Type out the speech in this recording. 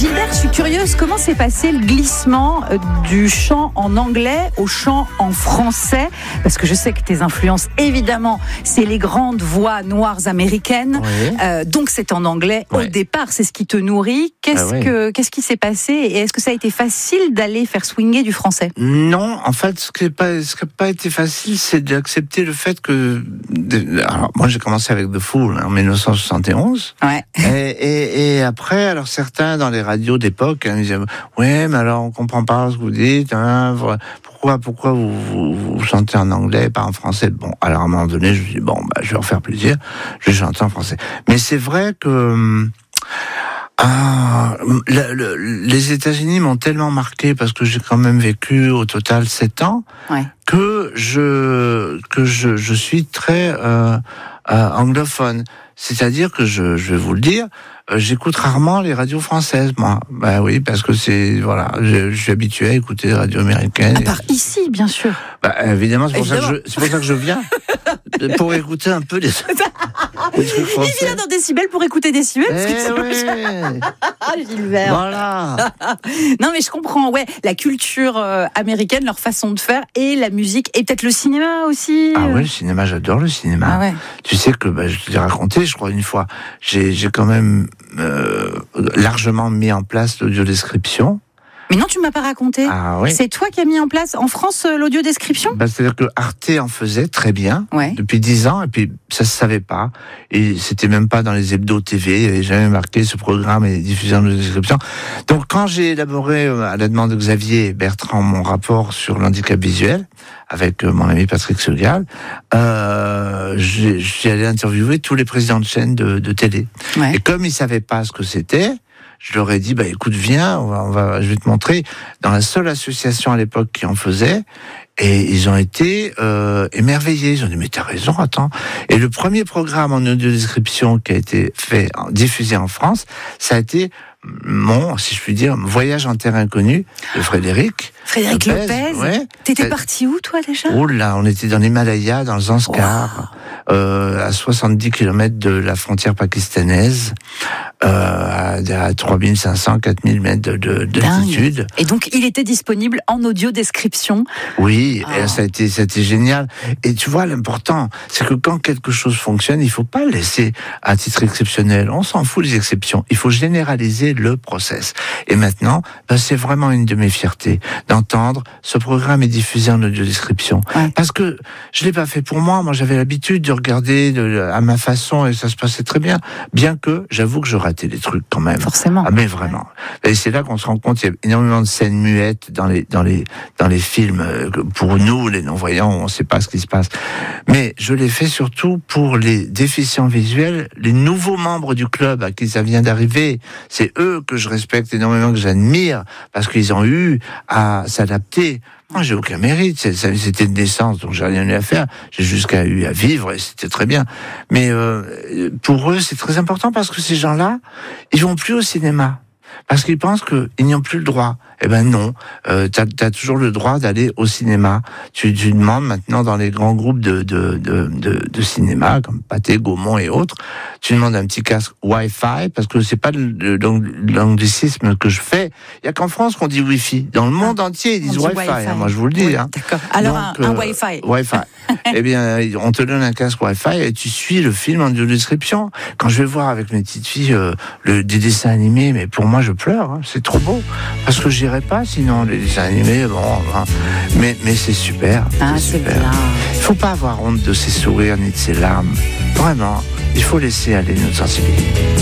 Gilbert, je suis curieuse, comment s'est passé le glissement du chant en anglais au chant en français? Parce que je sais que tes influences, évidemment, c'est les grandes voix noires américaines. Oui. Donc c'est en anglais au départ, c'est ce qui te nourrit. Qu'est-ce qui s'est passé et est-ce que ça a été facile d'aller faire swinger du français? Non, en fait, ce qui n'a pas été facile, c'est d'accepter le fait que... Alors, moi, j'ai commencé avec The Fool en 1971. Ouais. Et après, alors certains dans les radios d'époque me disaient « Ouais, mais alors on comprend pas ce que vous dites. Hein, pourquoi vous chantez en anglais et pas en français ?» Bon, alors à un moment donné, je me dis « Bon, je vais leur faire plaisir. Je vais chanter en français. » Mais c'est vrai que... les États-Unis m'ont tellement marqué parce que j'ai quand même vécu au total 7 ans que je suis très anglophone. C'est-à-dire que je vais vous le dire, j'écoute rarement les radios françaises, moi. Ben oui, parce que je suis habitué à écouter les radios américaines. À part ici, bien sûr. Bah, évidemment, c'est pour ça que je viens. Pour écouter un peu les trucs français. Il vient dans Décibel pour écouter Décibel. Gilbert. Voilà. Non, mais je comprends. Ouais, la culture américaine, leur façon de faire et la musique et peut-être le cinéma aussi. Ah ouais, le cinéma, j'adore le cinéma. Ah ouais. Tu sais que je te l'ai raconté, je crois une fois, j'ai quand même largement mis en place l'audiodescription. Mais non, tu m'as pas raconté. Ah, oui. C'est toi qui as mis en place en France l'audiodescription ? C'est-à-dire que Arte en faisait très bien depuis 10 ans et puis ça se savait pas. Et c'était même pas dans les hebdos TV, il n'y avait jamais marqué ce programme et diffusion de description. Donc quand j'ai élaboré à la demande de Xavier et Bertrand mon rapport sur l'handicap visuel avec mon ami Patrick Segal, je suis allé interviewer tous les présidents de chaînes de télé. Ouais. Et comme ils savaient pas ce que c'était, je leur ai dit, écoute, viens, je vais te montrer. Dans la seule association à l'époque qui en faisait, et ils ont été émerveillés. Ils ont dit, mais t'as raison, attends. Et le premier programme en audiodescription qui a été diffusé en France, ça a été si je puis dire, voyage en terre inconnue de Frédéric Lopez. Ouais. T'étais parti où, toi, déjà? Oh là, on était dans l'Himalaya, dans le Zanskar, à 70 km de la frontière pakistanaise, à 3500, 4000 mètres d'altitude. Et donc, il était disponible en audio-description. Oui, et ça a été génial. Et tu vois, l'important, c'est que quand quelque chose fonctionne, il faut pas le laisser à titre exceptionnel. On s'en fout des exceptions. Il faut généraliser le process. Et maintenant, c'est vraiment une de mes fiertés d'entendre ce programme est diffusé en audiodescription. Ouais. Parce que je l'ai pas fait pour moi. Moi, j'avais l'habitude de regarder à ma façon et ça se passait très bien. Bien que, j'avoue que je ratais des trucs quand même. Forcément. Ah, mais vraiment. Et c'est là qu'on se rend compte qu'il y a énormément de scènes muettes dans les films. Pour nous, les non-voyants, on sait pas ce qui se passe. Mais je l'ai fait surtout pour les déficients visuels, les nouveaux membres du club à qui ça vient d'arriver. C'est eux que je respecte énormément, que j'admire, parce qu'ils ont eu à s'adapter. Moi, j'ai aucun mérite. C'était une naissance, donc j'ai rien eu à faire. J'ai juste eu à vivre et c'était très bien. Mais pour eux, c'est très important parce que ces gens-là, ils vont plus au cinéma. Parce qu'ils pensent qu'ils n'y ont plus le droit. Eh ben non, t'as toujours le droit d'aller au cinéma. Tu demandes maintenant dans les grands groupes de cinéma, comme Pathé, Gaumont et autres, tu demandes un petit casque Wi-Fi, parce que c'est pas l'anglicisme que je fais. Il y a qu'en France qu'on dit Wi-Fi. Dans le monde entier, ils disent Wi-Fi. Moi, je vous le dis. Oui, d'accord. Alors, un Wi-Fi. Wi-Fi. Eh bien, on te donne un casque Wi-Fi et tu suis le film en audio-description. Quand je vais voir avec mes petites filles des dessins animés, mais pour moi, je pleure. Hein. C'est trop beau. Parce que j'irai pas sinon les dessins animés, mais c'est super. C'est super. Il faut pas avoir honte de ses sourires ni de ses larmes. Vraiment, il faut laisser aller notre sensibilité.